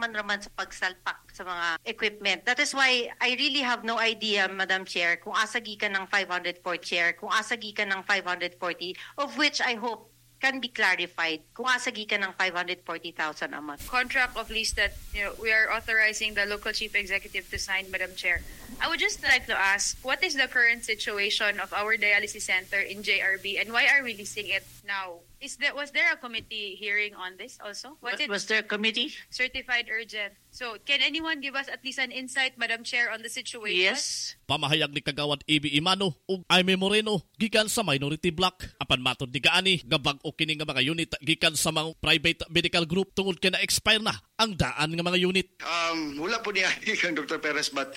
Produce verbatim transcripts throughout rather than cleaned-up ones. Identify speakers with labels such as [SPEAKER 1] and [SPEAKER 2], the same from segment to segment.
[SPEAKER 1] kailangan naman sa pagsalpak sa mga equipment. That is why I really have no idea, Madam Chair, kung asagi ka ng five hundred four chair, kung asagi ka ng five hundred forty, of which I hope can be clarified kung asagi ka ng five hundred forty thousand a month.
[SPEAKER 2] Contract of lease that, you know, we are authorizing the local chief executive to sign, Madam Chair. I would just like to ask, what is the current situation of our dialysis center in J R B and why are we leasing it now? Is there, was there a committee hearing on this also?
[SPEAKER 3] What, was there a committee?
[SPEAKER 2] Certified urgent. So, can anyone give us at least an insight, Madam Chair, on the situation?
[SPEAKER 3] Yes.
[SPEAKER 4] Pamahayag ni Kagawad A B Imano ug Aimee Moreno gikan sa minority block. Apan matod ni gaani gabag o kini nga mga unit gikan sa mga private medical group tungod kay na-expire na ang daan nga mga unit.
[SPEAKER 5] Um, wala po niya kang Doctor Perez, but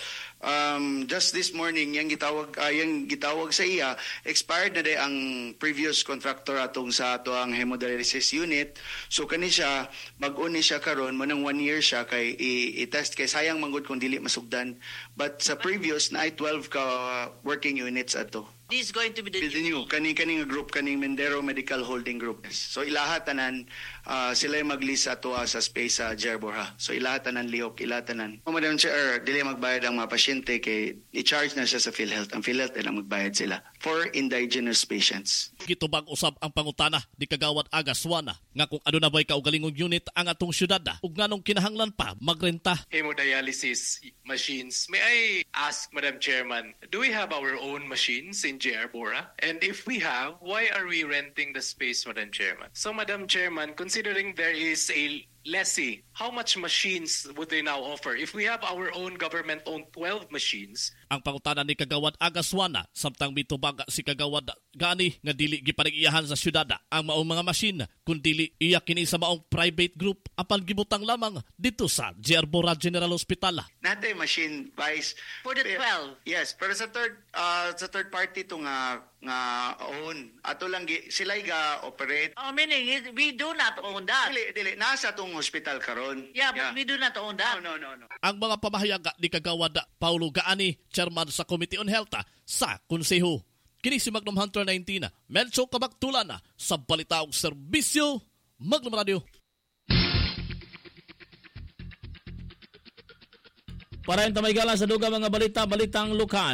[SPEAKER 5] um, just this morning yang gitawag uh, yang gitawag sa iya, expired na day ang previous contractor atong sa ato ang hemodialysis unit. So kani siya mag-uni siya karon mo nang one year siya kay i-test kay sayang manggod kung dili masugdan. But sa previous na ay twelve ka uh, working units ato.
[SPEAKER 3] This is going to be the,
[SPEAKER 5] the new kaning kaning group kaning Mendero Medical Holding Group. So ilaha tanan uh, sila mag-lease ato uh, sa space sa uh, Jerborha. So ilaha tanan lihok, ilaha tanan. Oh, Madam Chair, dili magbayad ang mga pasyente kay i-charge na siya sa PhilHealth. Ang PhilHealth na magbayad sila for indigenous patients.
[SPEAKER 4] Gitubag usab ang pangutana di Kagawad Agaswana nga kung ano na ba'y kaugalingong unit ang atong syudad ug nganong kinahanglan pa magrenta
[SPEAKER 6] hemodialysis machines. May I ask, Madam Chairman, do we have our own machines in J R Bora? And if we have, why are we renting the space, Madam Chairman? So, Madam Chairman, considering there is a lessee, how much machines would they now offer? If we have our own government-owned twelve machines.
[SPEAKER 4] Ang pangutana ni Kagawad Agaswana samtang mitubag si Kagawad gani nga dili gipanig-iyahan sa syudad ang maong mga machine kun dili iya kini sa maong private group apan gibutang lamang dito sa J R Bora General Hospital.
[SPEAKER 5] Natay machine vice
[SPEAKER 3] for the twelve.
[SPEAKER 5] Yes, pero sa third uh, sa third party to nga nga own. Ato lang gi, sila ga operate.
[SPEAKER 3] Oh, meaning we do not own that.
[SPEAKER 5] Dili dili nasa tong hospital karon.
[SPEAKER 3] Yeah, but yeah. we do not own that.
[SPEAKER 5] No, no, no, no.
[SPEAKER 4] Ang mga pamahayag ni Kagawad Paulo Gaani, chairman sa Committee on Health sa Konseho. Kini si Magnum Hunter nineteen, Mencho Kabaktulan sa Balita ug Serbisyo, Magnum Radio.
[SPEAKER 7] Para yung tamaygalan sa duga mga balita, balitang lokal.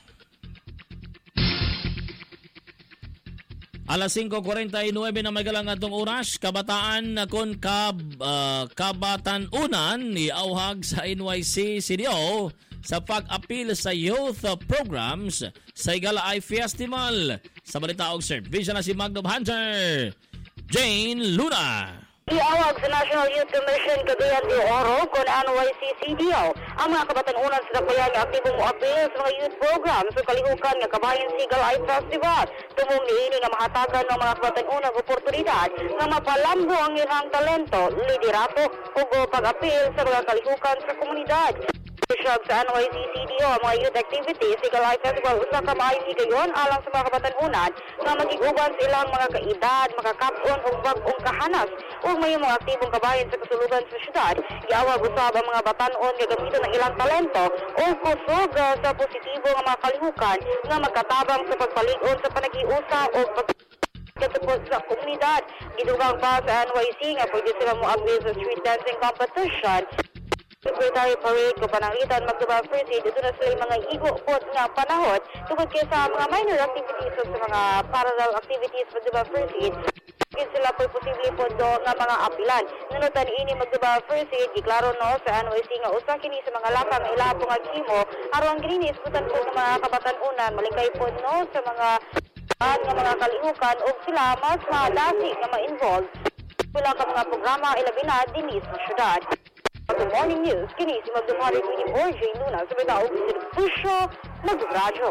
[SPEAKER 7] Alas five forty-nine na may galang atong oras, kabataan na kon kab, uh, kabatanunan ni auhag sa N Y C C D O sa pag-apil sa youth programs sa Igalaay Festival. Sa balita og servisyo na si Magnum Hunter, Jane Luna.
[SPEAKER 8] Iawag sa National Youth Commission Cagayan de Oro kung N Y C C D O ang mga kabatanunan sa dakbayan nga aktibong moapil sa mga youth programs sa kalihukan nga Kabayan Sigal Eye Festival. Tumong niini nga mahatagan ng mga kabatanunan oportunidad nga mapalambo ang ilang talento, liderato ug pag-apil sa mga kalihukan sa komunidad. Bishop sa N Y C C D O ang mga youth activities Sigal Eye Festival usa ka maayo higayon alang sa mga kabatanunan nga magiguban sa ilang mga kaedad, makakap-on ug bag-ong kahanas ug may mga aktibong kabayan sa kasulugan sa syudad. Iawag usab ang mga batan-on nga gamiton ng ilang talento o kusog sa positibo nga mga kalihukan nga magkatabang sa pagpalig-on sa panag-iusa o pag katapos sa komunidad. Gidugang pa sa N Y C nga pwede sila mo-appeal sa street dancing competition. Secretary Parade ko panangitan magdubang first aid ito na sila yung mga igo-pot nga panahon tungkol kayo sa mga minor activities o sa mga parallel activities magdubang first aid. Kaya sila po posible po do nga mga apilan. Nanutan ini magdubang first aid, iklaro no sa N Y C nga usa kini sa mga laka nga ilapo nga gimo aron kini iskutan po ng mga kabatan-unan malingkay po no sa mga nga mga kalihukan o sila mas madasi nga ma-involve. Wala ka mga programa ilabi na dinis na syudad. Good morning news, kini si Magdumari ni Borje Luna sa Bitaog Serbisyo, Magnum Radio.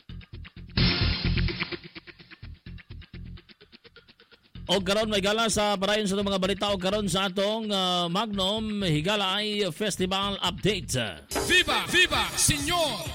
[SPEAKER 7] O karon may gala sa parayon sa mga balita o karon sa atong uh, Magnum Higalay Festival Update.
[SPEAKER 9] Viva! Viva! Senyor!